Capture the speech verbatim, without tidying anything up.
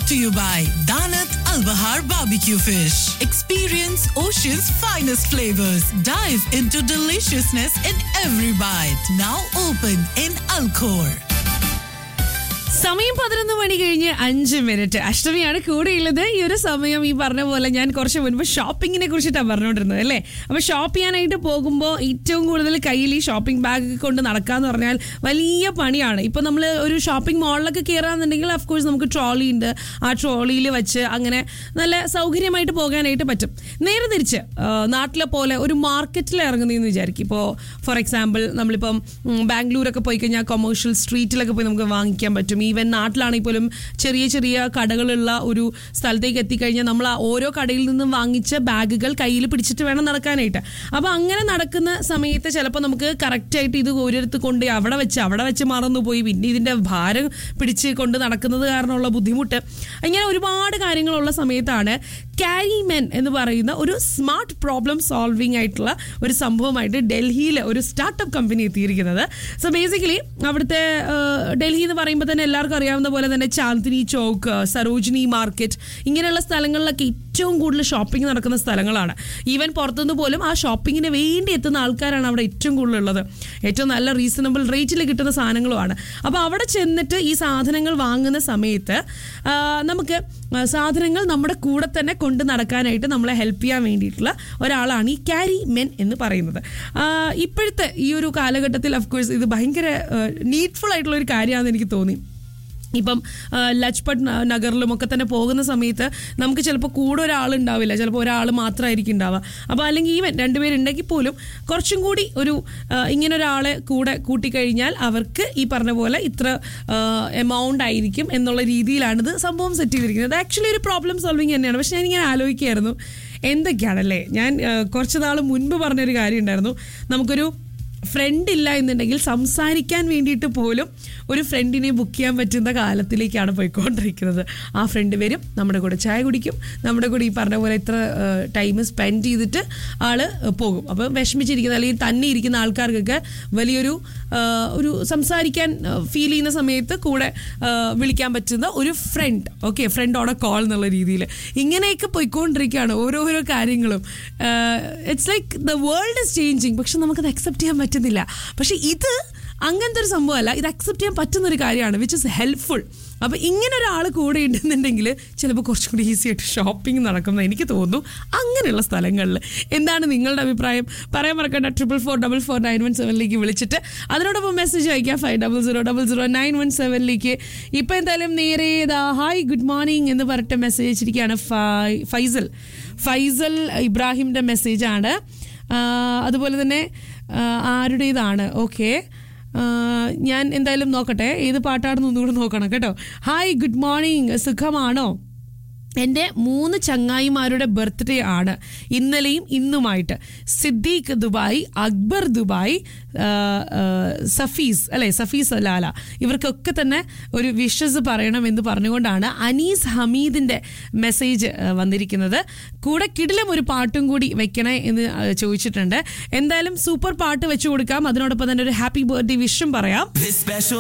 to you by Danat Al Bahar Barbecue Fish. Experience Ocean's finest flavors. Dive into deliciousness in every bite. Now open in Alcor. സമയം പതിനൊന്ന് മണി കഴിഞ്ഞ് അഞ്ച് minute. അഷ്ടമിയാണ് കൂടെയുള്ളത്. ഈ ഒരു സമയം ഈ പറഞ്ഞ പോലെ ഞാൻ കുറച്ച് മുൻപ് ഷോപ്പിങ്ങിനെ കുറിച്ചിട്ടാണ് പറഞ്ഞുകൊണ്ടിരുന്നത് അല്ലേ. അപ്പോൾ ഷോപ്പ് ചെയ്യാനായിട്ട് പോകുമ്പോൾ ഏറ്റവും കൂടുതൽ കയ്യിൽ ഈ ഷോപ്പിംഗ് ബാഗ് കൊണ്ട് നടക്കാന്ന് പറഞ്ഞാൽ വലിയ പണിയാണ്. ഇപ്പോൾ നമ്മൾ ഒരു ഷോപ്പിംഗ് മോളിലൊക്കെ കയറാന്നുണ്ടെങ്കിൽ അഫ്കോഴ്സ് നമുക്ക് ട്രോളി ഉണ്ട്. ആ ട്രോളിയിൽ വെച്ച് അങ്ങനെ നല്ല സൗകര്യമായിട്ട് പോകാനായിട്ട് പറ്റും. നേരെ തിരിച്ച് നാട്ടിലെ പോലെ ഒരു മാർക്കറ്റിൽ ഇറങ്ങുന്നതെന്ന് വിചാരിക്കും. ഇപ്പോൾ ഫോർ എക്സാമ്പിൾ നമ്മളിപ്പം ബാംഗ്ലൂരൊക്കെ പോയി കഴിഞ്ഞാൽ കൊമേഴ്ഷ്യൽ സ്ട്രീറ്റിലൊക്കെ പോയി നമുക്ക് വാങ്ങിക്കാൻ പറ്റും. ഈവൻ നാട്ടിലാണെങ്കിൽ പോലും ചെറിയ ചെറിയ കടകളുള്ള ഒരു സ്ഥലത്തേക്ക് എത്തിക്കഴിഞ്ഞാൽ നമ്മൾ ആ ഓരോ കടയിൽ നിന്നും വാങ്ങിച്ച ബാഗുകൾ കയ്യിൽ പിടിച്ചിട്ട് വേണം നടക്കാനായിട്ട്. അപ്പോൾ അങ്ങനെ നടക്കുന്ന സമയത്ത് ചിലപ്പോൾ നമുക്ക് കറക്റ്റായിട്ട് ഇത് ഒരിടത്ത് കൊണ്ട് അവിടെ വെച്ച് അവിടെ വെച്ച് മറന്നുപോയി പിന്നെ ഇതിൻ്റെ ഭാരം പിടിച്ച് കൊണ്ട് നടക്കുന്നത് കാരണമുള്ള ബുദ്ധിമുട്ട്, ഇങ്ങനെ ഒരുപാട് കാര്യങ്ങളുള്ള സമയത്താണ് ക്യാരി മെൻ എന്ന് പറയുന്ന ഒരു സ്മാർട്ട് പ്രോബ്ലം സോൾവിങ് ആയിട്ടുള്ള ഒരു സംഭവമായിട്ട് ഡൽഹിയിൽ ഒരു സ്റ്റാർട്ടപ്പ് കമ്പനി എത്തിയിരിക്കുന്നത്. സോ ബേസിക്കലി അവിടുത്തെ ഡൽഹി എന്ന് പറയുമ്പോൾ തന്നെ എല്ലാവർക്കും അറിയാവുന്ന പോലെ തന്നെ ചാന്ദിനി ചോക്ക്, സരോജിനി മാർക്കറ്റ് ഇങ്ങനെയുള്ള സ്ഥലങ്ങളിലൊക്കെ ഏറ്റവും കൂടുതൽ ഷോപ്പിംഗ് നടക്കുന്ന സ്ഥലങ്ങളാണ്. ഈവൻ പുറത്തുനിന്ന് പോലും ആ ഷോപ്പിങ്ങിന് വേണ്ടി എത്തുന്ന ആൾക്കാരാണ് അവിടെ ഏറ്റവും കൂടുതലുള്ളത്. ഏറ്റവും നല്ല റീസണബിൾ റേറ്റിൽ കിട്ടുന്ന സാധനങ്ങളുമാണ്. അപ്പോൾ അവിടെ ചെന്നിട്ട് ഈ സാധനങ്ങൾ വാങ്ങുന്ന സമയത്ത് നമുക്ക് സാധനങ്ങൾ നമ്മുടെ കൂടെ തന്നെ കൊണ്ട് നടക്കാനായിട്ട് നമ്മളെ ഹെൽപ്പ് ചെയ്യാൻ വേണ്ടിയിട്ടുള്ള ഒരാളാണ് ഈ ക്യാരി മെൻ എന്ന് പറയുന്നത്. ഇപ്പോഴത്തെ ഈ ഒരു കാലഘട്ടത്തിൽ അഫ്കോഴ്സ് ഇത് ഭയങ്കര നീഡ്ഫുൾ ആയിട്ടുള്ള ഒരു കാര്യമാണെന്ന് എനിക്ക് തോന്നി. ഇപ്പം ലജ്പത് നഗറിലും ഒക്കെ തന്നെ പോകുന്ന സമയത്ത് നമുക്ക് ചിലപ്പോൾ കൂടെ ഒരാളുണ്ടാവില്ല, ചിലപ്പോൾ ഒരാൾ മാത്രമായിരിക്കും ഉണ്ടാവുക. അപ്പോൾ അല്ലെങ്കിൽ ഈവൻ രണ്ടുപേരുണ്ടെങ്കിൽ പോലും കുറച്ചും കൂടി ഒരു ഇങ്ങനെ ഒരാളെ കൂടെ കൂട്ടിക്കഴിഞ്ഞാൽ അവർക്ക് ഈ പറഞ്ഞ പോലെ ഇത്ര എമൗണ്ട് ആയിരിക്കും എന്നുള്ള രീതിയിലാണിത് സംഭവം സെറ്റ് ചെയ്തിരിക്കുന്നത്. ആക്ച്വലി ഒരു പ്രോബ്ലം സോൾവിങ് തന്നെയാണ്. പക്ഷെ ഞാനിങ്ങനെ ആലോചിക്കുകയായിരുന്നു എന്തൊക്കെയാണല്ലേ, ഞാൻ കുറച്ച് നാൾ മുൻപ് പറഞ്ഞൊരു കാര്യം ഉണ്ടായിരുന്നു. നമുക്കൊരു ഫ്രണ്ട് ഇല്ല എന്നുണ്ടെങ്കിൽ സംസാരിക്കാൻ വേണ്ടിയിട്ട് പോലും ഒരു ഫ്രണ്ടിനെ ബുക്ക് ചെയ്യാൻ പറ്റുന്ന കാലത്തിലേക്കാണ് പോയിക്കൊണ്ടിരിക്കുന്നത്. ആ ഫ്രണ്ട് വരും, നമ്മുടെ കൂടെ ചായ കുടിക്കും, നമ്മുടെ കൂടെ ഈ പറഞ്ഞ പോലെ ഇത്ര ടൈം സ്പെൻഡ് ചെയ്തിട്ട് ആള് പോകും. അപ്പം വിഷമിച്ചിരിക്കുന്ന അല്ലെങ്കിൽ തന്നെ ഇരിക്കുന്ന ആൾക്കാർക്കൊക്കെ വലിയൊരു ഒരു സംസാരിക്കാൻ ഫീൽ ചെയ്യുന്ന സമയത്ത് കൂടെ വിളിക്കാൻ പറ്റുന്ന ഒരു front, okay, front on A call എന്നുള്ള രീതിയിൽ ഇങ്ങനെയൊക്കെ പോയിക്കൊണ്ടിരിക്കുകയാണ് ഓരോരോ കാര്യങ്ങളും. It's like the world is changing. പക്ഷെ നമുക്കത് അക്സെപ്റ്റ് ചെയ്യാൻ പറ്റുന്നില്ല. പക്ഷെ ഇത് അങ്ങനത്തെ ഒരു സംഭവമല്ല, ഇത് അക്സെപ്റ്റ് ചെയ്യാൻ പറ്റുന്നൊരു കാര്യമാണ്, വിച്ച് ഇസ് ഹെൽപ്ഫുൾ. അപ്പോൾ ഇങ്ങനെ ഒരാൾ കൂടെ ഉണ്ടെന്നുണ്ടെങ്കിൽ ചിലപ്പോൾ കുറച്ചും കൂടി ഈസി ആയിട്ട് ഷോപ്പിംഗ് നടക്കുന്നത് എനിക്ക് തോന്നുന്നു അങ്ങനെയുള്ള സ്ഥലങ്ങളിൽ. എന്താണ് നിങ്ങളുടെ അഭിപ്രായം? പറയാൻ മറക്കണ്ട. Triple four double four nine one സെവനിലേക്ക് വിളിച്ചിട്ട് അതിനോടൊപ്പം മെസ്സേജ് അയക്കാം five double zero double zero nine one സെവനിലേക്ക്. ഇപ്പം എന്തായാലും നേരെ ഇതാ ഹായ് ഗുഡ് മോർണിംഗ് എന്ന് പറഞ്ഞിട്ട് മെസ്സേജ് അയച്ചിരിക്കുകയാണ് ഫൈ ഫൈസൽ ഫൈസൽ ഇബ്രാഹിമിൻ്റെ മെസ്സേജാണ്. അതുപോലെ തന്നെ ആരുടേതാണ്? ഓക്കെ, ഞാൻ എന്തായാലും നോക്കട്ടെ ഏത് പാട്ടാണെന്ന് ഒന്നുകൂടെ നോക്കണം കേട്ടോ. ഹായ് ഗുഡ് മോർണിംഗ്, സുഖമാണോ? എൻ്റെ മൂന്ന് ചങ്ങായിമാരുടെ ബർത്ത്ഡേ ആണ് ഇന്നലെയും ഇന്നുമായിട്ട്. സിദ്ദീഖ് ദുബായ്, അക്ബർ ദുബായ്, സഫീസ് അല്ലേ സഫീസ് ലാല, ഇവർക്കൊക്കെ തന്നെ ഒരു വിഷസ് പറയണമെന്ന് പറഞ്ഞുകൊണ്ടാണ് അനീസ് ഹമീദിൻ്റെ മെസ്സേജ് വന്നിരിക്കുന്നത്. കൂടെ കിടിലം ഒരു പാട്ടും കൂടി വെക്കണേ എന്ന് ചോദിച്ചിട്ടുണ്ട്. എന്തായാലും സൂപ്പർ പാട്ട് വെച്ചു കൊടുക്കാം. അതിനോടൊപ്പം തന്നെ ഒരു ഹാപ്പി ബർത്ത്ഡേ വിഷും പറയാം.